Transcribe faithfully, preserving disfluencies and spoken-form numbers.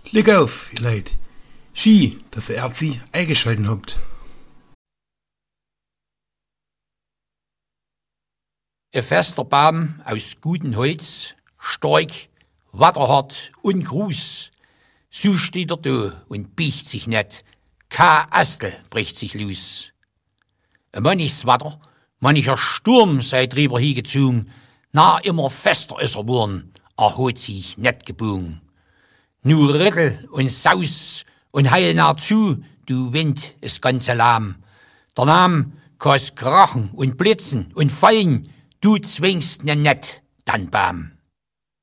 Leg auf, ihr Leid. Ski, dass ihr sie eingeschalten habt. Ein fester Baum aus gutem Holz, stark, watterhart und groß. So steht er da und biegt sich nicht. Kein Astel bricht sich los. Ein manches Wetter, mancher Sturm sei drüber hingezogen, na immer fester ist er geworden, er hat sich nicht gebogen. Nur Rittel und Saus und heil nach zu, du Wind ist ganze lahm. Der Name kann's krachen und blitzen und fallen, du zwingst ne net, dann Baum.